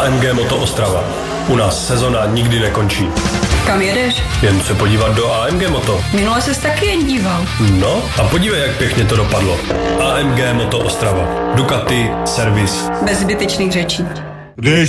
AMG Moto Ostrava. U nás sezona nikdy nekončí. Kam jedeš? Jen se podívat do AMG Moto. Minule ses taky jen díval. No a podívej, jak pěkně to dopadlo. AMG Moto Ostrava. Ducati, servis. Bez zbytečných řečí. Když